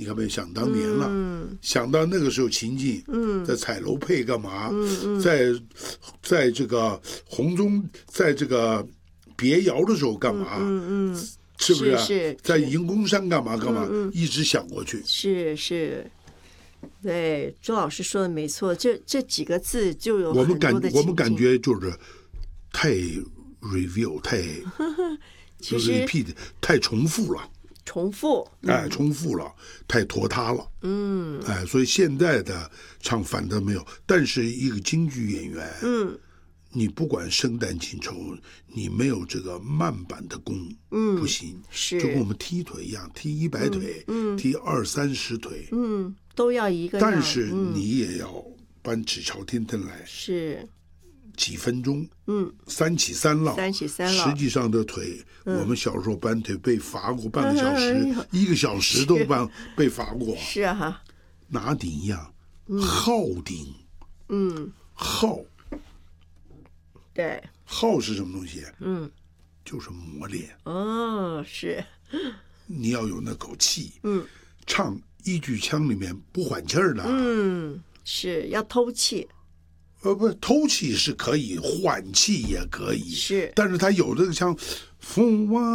看没有？想当年了，想到那个时候情境，在彩楼配干嘛？在这个红中，在这个别窑的时候干嘛？是不是？在银宫山干嘛？一直想过去。 是。对，周老师说的没错，这几个字就有我们很多的情境。 我们感觉就是太 review 太其实 repeat 太重复了，重复了，太拖沓了，所以现在的唱反倒没有，但是一个京剧演员，你不管生旦净丑，你没有这个慢板的功，不行，就跟我们踢腿一样，踢100腿，踢20-30腿， 都要一个样， 但是你也要搬起朝天灯来， 是几分钟，3起3落，实际上的腿，我们小时候搬腿被罚过半个小时，1个小时都被罚过， 是啊， 拿顶一样，号顶，号， 对， 号是什么东西？就是磨练， 是， 你要有那口气，唱一句腔里面不缓气儿的， 是要偷气。 不，偷气是可以，缓气也可以， 是， 但是他有这个像风啊，